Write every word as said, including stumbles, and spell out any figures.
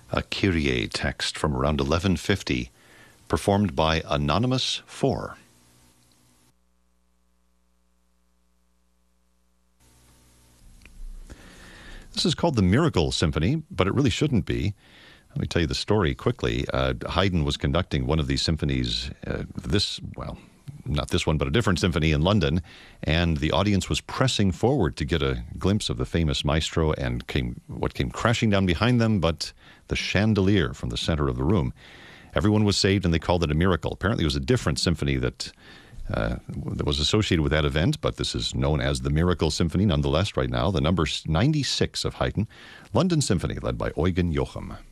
A Kyrie text from around eleven fifty, performed by Anonymous four. This is called the Miracle Symphony, but it really shouldn't be. Let me tell you the story quickly. Uh, Haydn was conducting one of these symphonies, uh, this, well, not this one, but a different symphony in London, and the audience was pressing forward to get a glimpse of the famous maestro, and came what came crashing down behind them but the chandelier from the center of the room. Everyone was saved, and they called it a miracle. Apparently it was a different symphony that uh, that was associated with that event, but this is known as the Miracle Symphony nonetheless right now. The number ninety-six of Haydn, London Symphony, led by Eugen Jochum.